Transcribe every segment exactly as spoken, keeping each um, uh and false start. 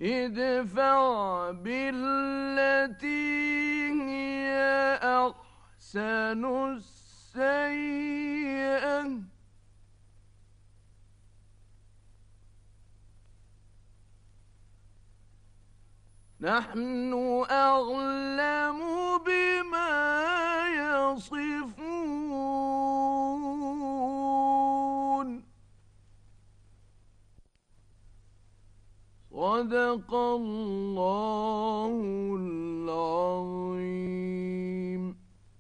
ادفع بالتي هي أحسن السيئة نحن أعلم بما يصفون. صدق الله العظيم.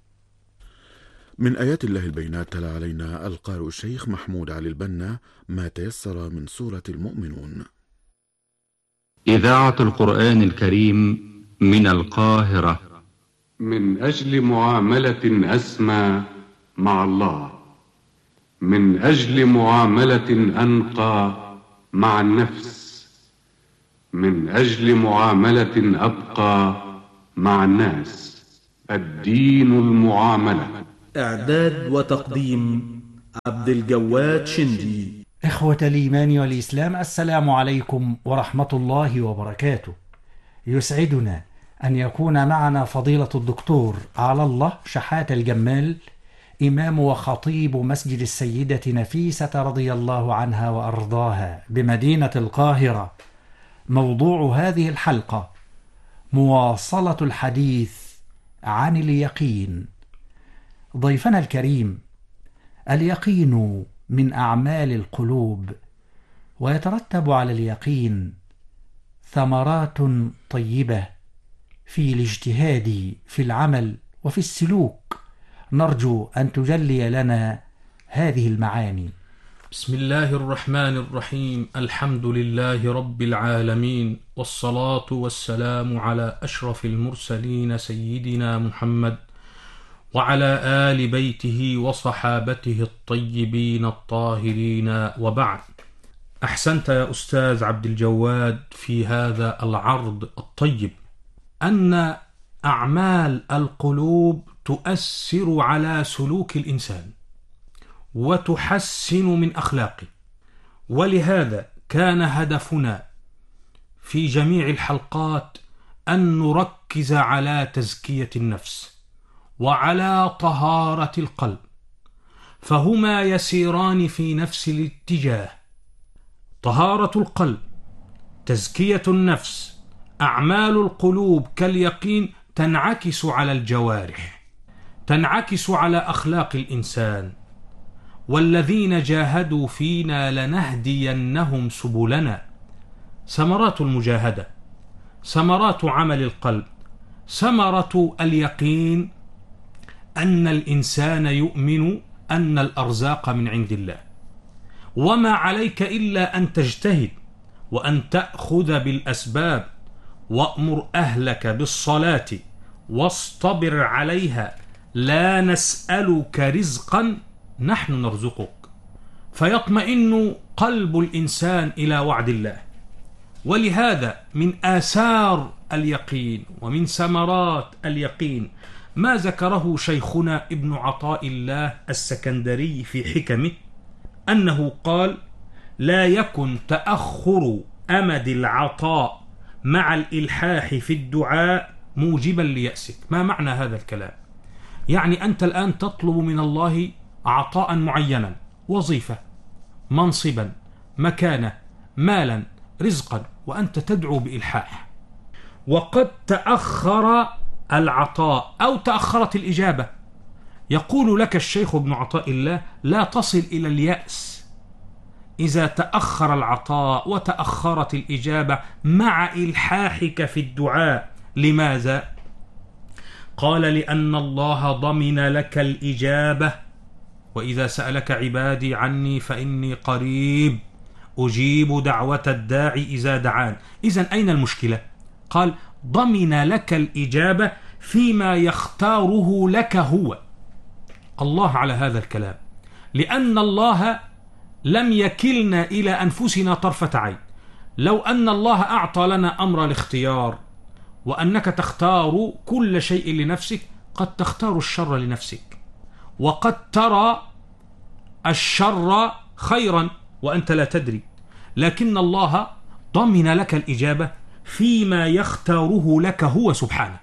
من آيات الله البينات تلا علينا القارئ الشيخ محمود علي البنا ما تيسر من سورة المؤمنون. إذاعة القرآن الكريم من القاهرة. من أجل معاملة أسمى مع الله، من أجل معاملة أنقى مع النفس، من أجل معاملة أبقى مع الناس. الدين المعاملة. إعداد وتقديم عبد الجواد شندي. إخوة الإيمان والإسلام، السلام عليكم ورحمة الله وبركاته. يسعدنا أن يكون معنا فضيلة الدكتور على الله شحات الجمال، إمام وخطيب مسجد السيدة نفيسة رضي الله عنها وأرضاها بمدينة القاهرة. موضوع هذه الحلقة مواصلة الحديث عن اليقين. ضيفنا الكريم، اليقين من أعمال القلوب، ويترتب على اليقين ثمرات طيبة في الاجتهاد في العمل وفي السلوك. نرجو أن تجلي لنا هذه المعاني. بسم الله الرحمن الرحيم. الحمد لله رب العالمين، والصلاة والسلام على أشرف المرسلين سيدنا محمد وعلى آل بيته وصحابته الطيبين الطاهرين، وبعد. أحسنت يا أستاذ عبد الجواد في هذا العرض الطيب أن أعمال القلوب تؤثر على سلوك الإنسان وتحسن من أخلاقه، ولهذا كان هدفنا في جميع الحلقات أن نركز على تزكية النفس وعلى طهارة القلب، فهما يسيران في نفس الاتجاه. طهارة القلب، تزكية النفس، أعمال القلوب كاليقين تنعكس على الجوارح، تنعكس على أخلاق الإنسان. والذين جاهدوا فينا لنهدينهم سبلنا. ثمرات المجاهدة، ثمرات عمل القلب، ثمرة اليقين أن الإنسان يؤمن أن الأرزاق من عند الله، وما عليك إلا أن تجتهد وأن تأخذ بالأسباب. وأمر أهلك بالصلاة واصطبر عليها، لا نسألك رزقا نحن نرزقك. فيطمئن قلب الإنسان إلى وعد الله. ولهذا من آثار اليقين ومن ثمرات اليقين ما ذكره شيخنا ابن عطاء الله السكندري في حكمه، أنه قال: لا يكن تأخر أمد العطاء مع الإلحاح في الدعاء موجبا ليأسك. ما معنى هذا الكلام؟ يعني أنت الآن تطلب من الله عطاء معينا، وظيفة، منصبا، مكانة، مالا، رزقا، وأنت تدعو بإلحاح، وقد تأخر العطاء أو تأخرت الإجابة. يقول لك الشيخ ابن عطاء الله: لا تصل إلى اليأس إذا تأخر العطاء وتأخرت الإجابة مع إلحاحك في الدعاء. لماذا؟ قال: لأن الله ضمن لك الإجابة، وإذا سألك عبادي عني فإني قريب أجيب دعوة الداعي إذا دعان. إذن أين المشكلة؟ قال: ضمن لك الإجابة فيما يختاره لك هو. الله على هذا الكلام، لأن الله لم يكلنا إلى أنفسنا طرفة عين. لو أن الله أعطى لنا أمر الاختيار، وأنك تختار كل شيء لنفسك، قد تختار الشر لنفسك، وقد ترى الشر خيرا وأنت لا تدري. لكن الله ضمن لك الإجابة فيما يختاره لك هو سبحانه،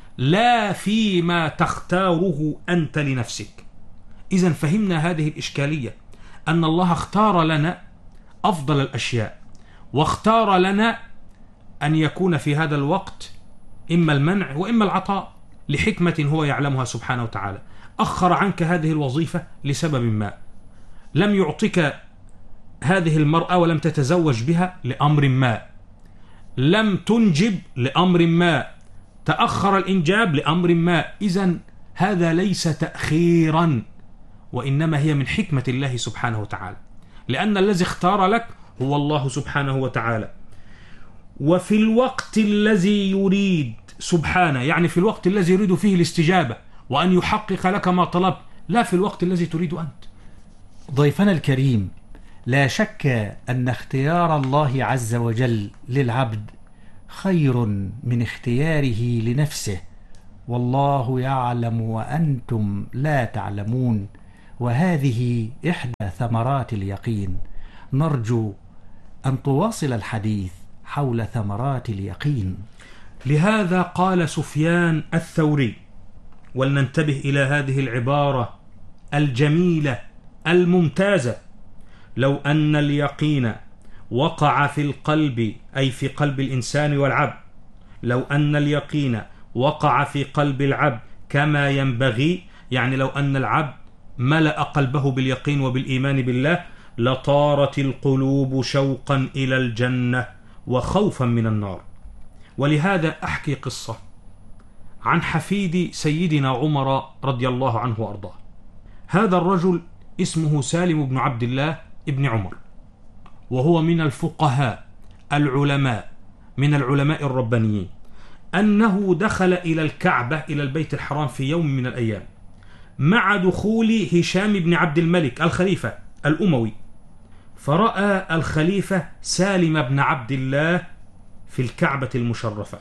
لا فيما تختاره أنت لنفسك. إذن فهمنا هذه الإشكالية، أن الله اختار لنا أفضل الأشياء، واختار لنا أن يكون في هذا الوقت إما المنع وإما العطاء لحكمة هو يعلمها سبحانه وتعالى. أخر عنك هذه الوظيفة لسبب ما، لم يعطك هذه المرأة ولم تتزوج بها لأمر ما، لم تنجب لأمر ما، تأخر الإنجاب لأمر ما. إذن هذا ليس تأخيرا، وإنما هي من حكمة الله سبحانه وتعالى، لأن الذي اختار لك هو الله سبحانه وتعالى. وفي الوقت الذي يريد سبحانه، يعني في الوقت الذي يريد فيه الاستجابة وأن يحقق لك ما طلبت، لا في الوقت الذي تريد أنت. ضيفنا الكريم، لا شك أن اختيار الله عز وجل للعبد خير من اختياره لنفسه، والله يعلم وأنتم لا تعلمون، وهذه إحدى ثمرات اليقين. نرجو أن تواصل الحديث حول ثمرات اليقين. لهذا قال سفيان الثوري، ولننتبه إلى هذه العبارة الجميلة الممتازة: لو أن اليقين وقع في القلب، أي في قلب الإنسان والعبد، لو أن اليقين وقع في قلب العبد كما ينبغي، يعني لو أن العبد ملأ قلبه باليقين وبالإيمان بالله، لطارت القلوب شوقا إلى الجنة وخوفا من النار. ولهذا أحكي قصة عن حفيد سيدنا عمر رضي الله عنه وأرضاه. هذا الرجل اسمه سالم بن عبد الله ابن عمر، وهو من الفقهاء العلماء، من العلماء الربانيين، أنه دخل إلى الكعبة، إلى البيت الحرام، في يوم من الأيام مع دخول هشام بن عبد الملك الخليفة الأموي، فرأى الخليفة سالم بن عبد الله في الكعبة المشرفة،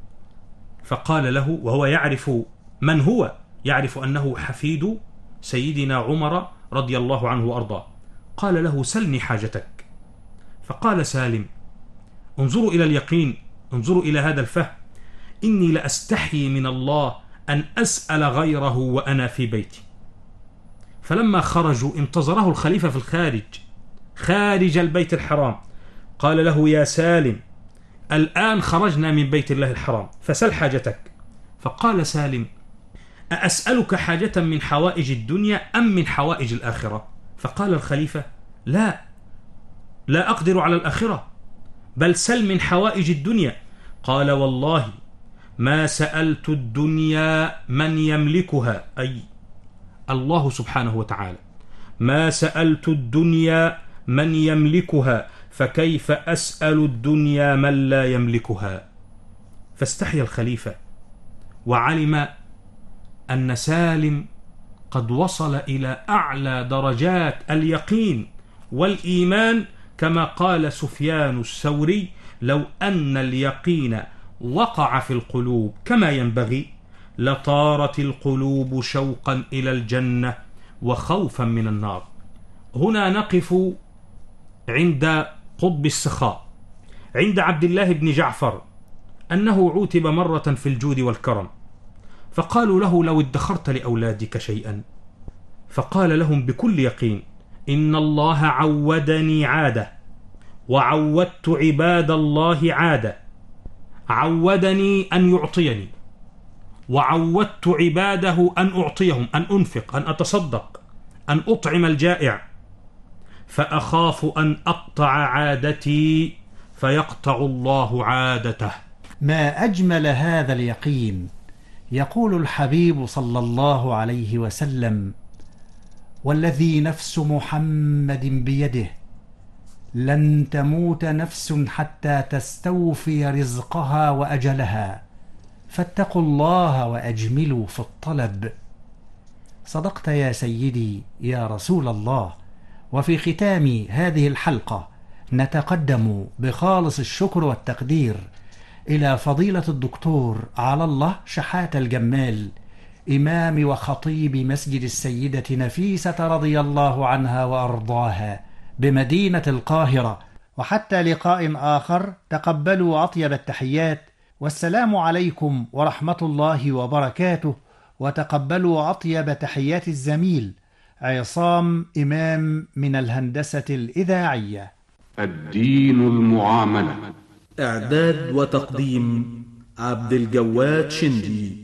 فقال له، وهو يعرف من هو، يعرف أنه حفيد سيدنا عمر رضي الله عنه وأرضاه، قال له: سلني حاجتك. فقال سالم: انظروا إلى اليقين، انظروا إلى هذا الفهم، إني لأستحي من الله أن أسأل غيره وأنا في بيتي. فلما خرجوا انتظره الخليفة في الخارج، خارج البيت الحرام، قال له: يا سالم، الآن خرجنا من بيت الله الحرام، فسل حاجتك. فقال سالم: أأسألك حاجة من حوائج الدنيا أم من حوائج الآخرة؟ فقال الخليفة: لا لا أقدر على الآخرة، بل سل من حوائج الدنيا. قال: والله ما سألت الدنيا من يملكها، أي الله سبحانه وتعالى، ما سألت الدنيا من يملكها، فكيف أسأل الدنيا من لا يملكها؟ فاستحيا الخليفة، وعلم أن سالم قد وصل إلى أعلى درجات اليقين والإيمان، كما قال سفيان الثوري: لو أن اليقين وقع في القلوب كما ينبغي، لطارت القلوب شوقا إلى الجنة وخوفا من النار. هنا نقف عند قطب السخاء، عند عبد الله بن جعفر، أنه عوتب مرة في الجود والكرم، فقالوا له: لو ادخرت لأولادك شيئا. فقال لهم بكل يقين: إن الله عودني عادة، وعودت عباد الله عادة، عودني أن يعطيني، وعودت عباده أن أعطيهم، أن أنفق، أن أتصدق، أن أطعم الجائع، فأخاف أن أقطع عادتي فيقطع الله عادته. ما أجمل هذا اليقين. يقول الحبيب صلى الله عليه وسلم: والذي نفس محمد بيده لن تموت نفس حتى تستوفي رزقها وأجلها، فاتقوا الله وأجملوا في الطلب. صدقت يا سيدي يا رسول الله. وفي ختام هذه الحلقة نتقدم بخالص الشكر والتقدير إلى فضيلة الدكتور على الله شحاتة الجمال، إمام وخطيب مسجد السيدة نفيسة رضي الله عنها وأرضاها بمدينة القاهرة، وحتى لقاء آخر، تقبلوا أطيب التحيات، والسلام عليكم ورحمة الله وبركاته. وتقبلوا أطيب تحيات الزميل عصام إمام من الهندسة الإذاعية. الدين المعاملة. إعداد وتقديم عبد الجواد شندي.